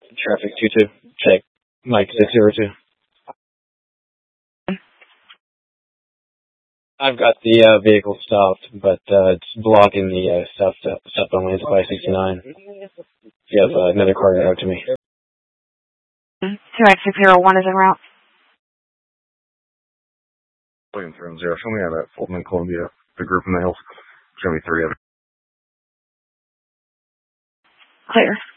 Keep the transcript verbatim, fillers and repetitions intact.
Traffic two two. Check. Mike six zero two. I've got the uh, vehicle stopped, but uh, it's blocking the uh, south southbound lanes of I sixty-nine. You have uh, another car out to me. two X six zero one is en route. William three zero. Show me how that Fulton and Columbia, the group in the hills. Show me three of them. Clear.